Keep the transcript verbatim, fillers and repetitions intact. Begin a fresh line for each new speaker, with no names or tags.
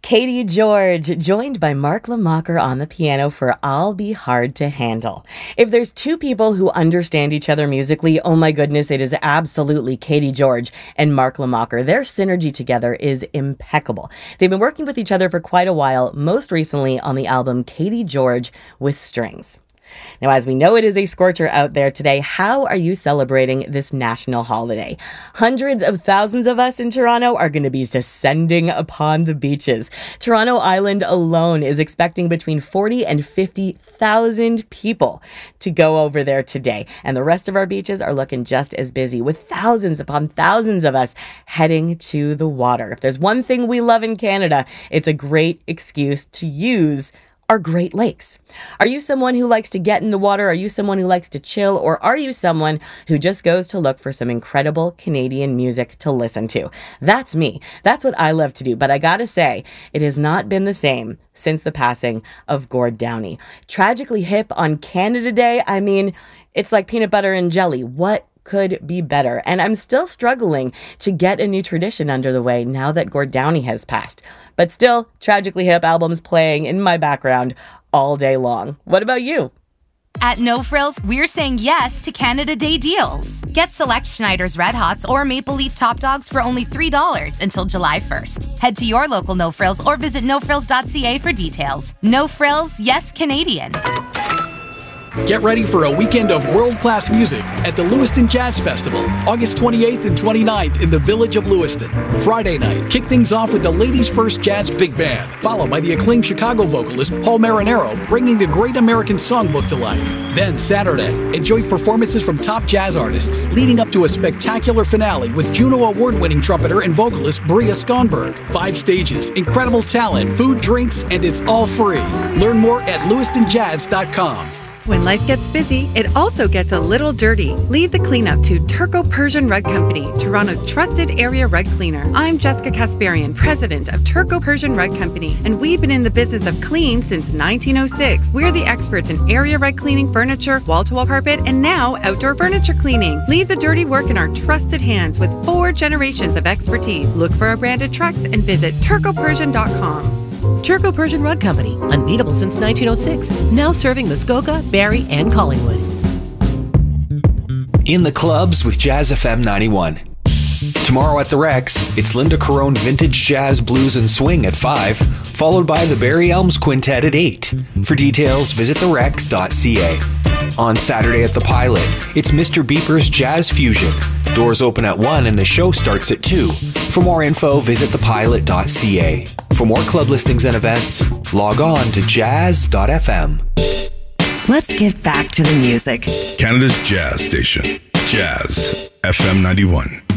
Katie George, joined by Mark Lamacher on the piano for I'll Be Hard to Handle. If there's two people who understand each other musically, oh my goodness, it is absolutely Katie George and Mark Lamacher. Their synergy together is impeccable. They've been working with each other for quite a while, most recently on the album Katie George with Strings. Now, as we know, it is a scorcher out there today. How are you celebrating this national holiday? Hundreds of thousands of us in Toronto are going to be descending upon the beaches. Toronto Island alone is expecting between forty and fifty thousand people to go over there today. And the rest of our beaches are looking just as busy, with thousands upon thousands of us heading to the water. If there's one thing we love in Canada, it's a great excuse to use our Great Lakes. Are you someone who likes to get in the water? Are you someone who likes to chill? Or are you someone who just goes to look for some incredible Canadian music to listen to? That's me. That's what I love to do. But I gotta say, it has not been the same since the passing of Gord Downie. Tragically hip on Canada Day. I mean, it's like peanut butter and jelly. What could be better? And I'm still struggling to get a new tradition under the way now that Gord Downie has passed. But still, Tragically Hip albums playing in my background all day long. What about you?
At No Frills, we're saying yes to Canada Day deals. Get select Schneider's Red Hots or Maple Leaf Top Dogs for only three dollars until July first. Head to your local No Frills or visit no frills dot c a for details. No Frills, yes Canadian.
Get ready for a weekend of world-class music at the Lewiston Jazz Festival, August twenty-eighth and twenty-ninth in the Village of Lewiston. Friday night, kick things off with the Ladies First Jazz Big Band, followed by the acclaimed Chicago vocalist Paul Marinero bringing the Great American Songbook to life. Then Saturday, enjoy performances from top jazz artists, leading up to a spectacular finale with Juno Award-winning trumpeter and vocalist Bria Skonberg. Five stages, incredible talent, food, drinks, and it's all free. Learn more at lewiston jazz dot com.
When life gets busy, it also gets a little dirty. Leave the cleanup to Turco Persian Rug Company, Toronto's trusted area rug cleaner. I'm Jessica Kasparian, president of Turco Persian Rug Company, and we've been in the business of clean since nineteen oh six. We're the experts in area rug cleaning, furniture, wall-to-wall carpet, and now outdoor furniture cleaning. Leave the dirty work in our trusted hands with four generations of expertise. Look for our branded trucks and visit turco persian dot com.
Turco Persian Rug Company, unbeatable since nineteen oh six, now serving Muskoka, Barrie, and Collingwood.
In the clubs with Jazz F M ninety-one. Tomorrow at the Rex, it's Linda Carone Vintage Jazz, Blues and Swing at five, followed by the Barry Elms Quintet at eight. For details, visit the rex dot c a. On Saturday at the Pilot, it's Mister Beeper's Jazz Fusion. Doors open at one and the show starts at two. For more info, visit the pilot dot c a. For more club listings and events, log on to jazz dot f m.
Let's get back to the music.
Canada's Jazz Station, Jazz F M ninety-one.